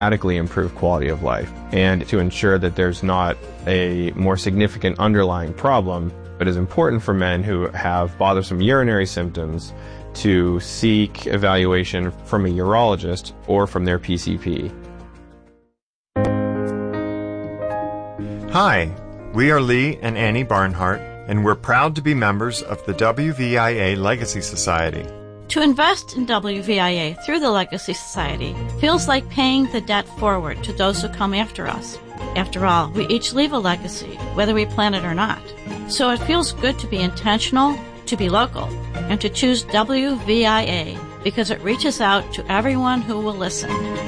radically improve quality of life and to ensure that there's not a more significant underlying problem. It is important for men who have bothersome urinary symptoms to seek evaluation from a urologist or from their PCP. Hi, we are Lee and Annie Barnhart, and we're proud to be members of the WVIA Legacy Society. To invest in WVIA through the Legacy Society feels like paying the debt forward to those who come after us. After all, we each leave a legacy, whether we plan it or not. So it feels good to be intentional, to be local, and to choose WVIA because it reaches out to everyone who will listen.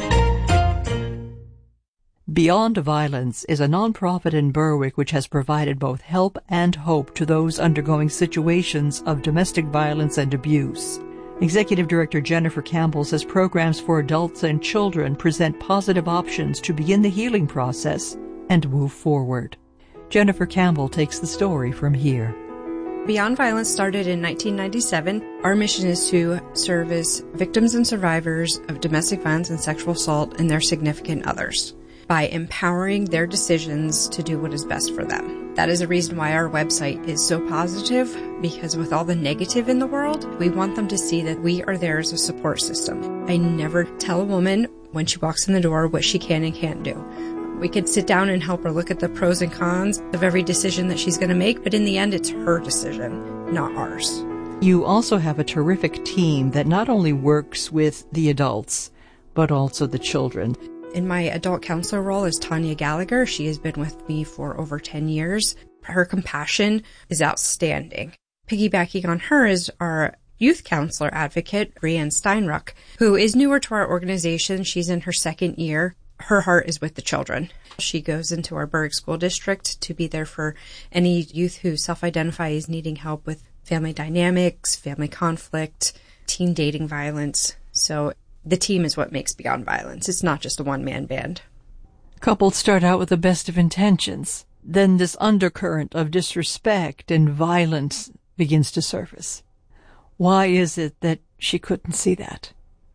Beyond Violence is a nonprofit in Berwick which has provided both help and hope to those undergoing situations of domestic violence and abuse. Executive Director Jennifer Campbell says programs for adults and children present positive options to begin the healing process and move forward. Jennifer Campbell takes the story from here. Beyond Violence started in 1997. Our mission is to service victims and survivors of domestic violence and sexual assault and their significant others by empowering their decisions to do what is best for them. That is a reason why our website is so positive, because with all the negative in the world, we want them to see that we are there as a support system. I never tell a woman when she walks in the door what she can and can't do. We could sit down and help her look at the pros and cons of every decision that she's going to make, but in the end, it's her decision, not ours. You also have a terrific team that not only works with the adults, but also the children. In my adult counselor role is Tanya Gallagher. She has been with me for over 10 years. Her compassion is outstanding. Piggybacking on her is our youth counselor advocate, Brianne Steinruck, who is newer to our organization. She's in her second year. Her heart is with the children. She goes into our Berwick School District to be there for any youth who self-identify as needing help with family dynamics, family conflict, teen dating violence. So the team is what makes Beyond Violence. It's not just a one-man band. Couples start out with the best of intentions. Then this undercurrent of disrespect and violence begins to surface. Why is it that she couldn't see that?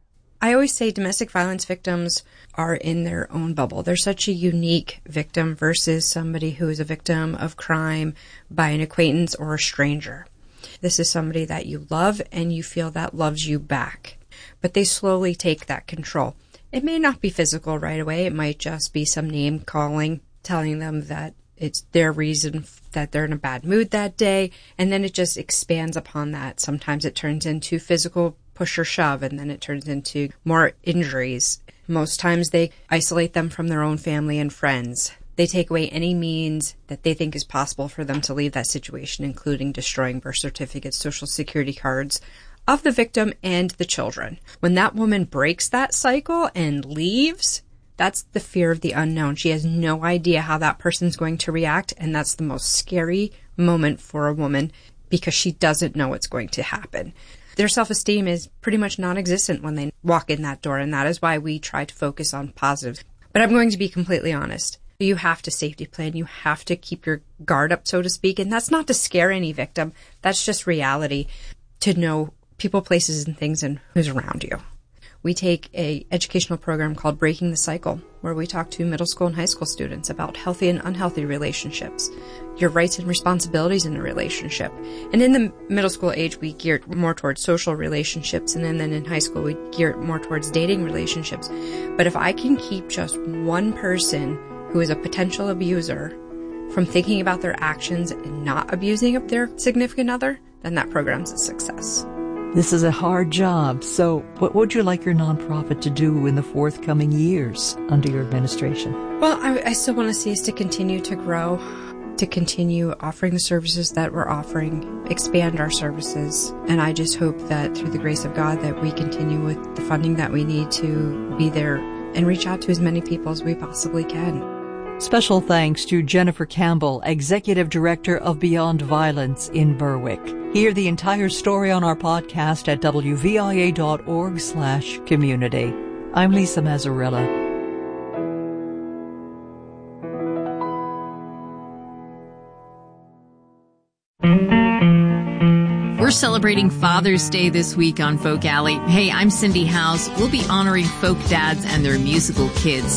I always say domestic violence victims are in their own bubble. They're such a unique victim versus somebody who is a victim of crime by an acquaintance or a stranger. This is somebody that you love and you feel that loves you back. But they slowly take that control. It may not be physical right away. It might just be some name calling, telling them that it's their reason that they're in a bad mood that day. And then it just expands upon that. Sometimes it turns into physical push or shove, and then it turns into more injuries. Most times they isolate them from their own family and friends. They take away any means that they think is possible for them to leave that situation, including destroying birth certificates, social security cards of the victim and the children. When that woman breaks that cycle and leaves, that's the fear of the unknown. She has no idea how that person's going to react, and that's the most scary moment for a woman because she doesn't know what's going to happen. Their self-esteem is pretty much non-existent when they walk in that door, and that is why we try to focus on positive. But I'm going to be completely honest. You have to safety plan. You have to keep your guard up, so to speak, and that's not to scare any victim. That's just reality, to know people, places, and things and who's around you. We take a educational program called Breaking the Cycle, where we talk to middle school and high school students about healthy and unhealthy relationships, your rights and responsibilities in a relationship. And in the middle school age, we gear it more towards social relationships, and then in high school, we gear it more towards dating relationships. But if I can keep just one person who is a potential abuser from thinking about their actions and not abusing their significant other, then that program's a success. This is a hard job, so what would you like your nonprofit to do in the forthcoming years under your administration? Well, I still want to see us to continue to grow, to continue offering the services that we're offering, expand our services, and I just hope that through the grace of God that we continue with the funding that we need to be there and reach out to as many people as we possibly can. Special thanks to Jennifer Campbell, Executive Director of Beyond Violence in Berwick. Hear the entire story on our podcast at wvia.org/community. I'm Lisa Mazzarella. We're celebrating Father's Day this week on Folk Alley. Hey, I'm Cindy House. We'll be honoring folk dads and their musical kids.